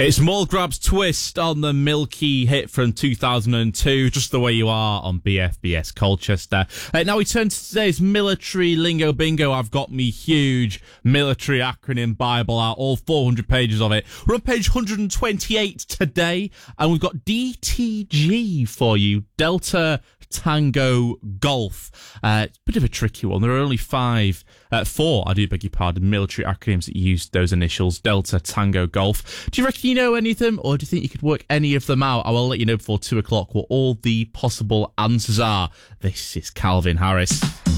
It's Mulgrab's Twist on the Milky hit from 2002, Just the Way You Are on BFBS Colchester. Now we turn to today's military lingo bingo. I've got me huge military acronym Bible out, all 400 pages of it. We're on page 128 today, and we've got DTG for you, Delta Tango Golf. It's a bit of a tricky one. There are only four, I do beg your pardon, military acronyms that use those initials, Delta Tango Golf. Do you reckon you know any of them, or do you think you could work any of them out? I will let you know before 2 o'clock what all the possible answers are. This is Calvin Harris.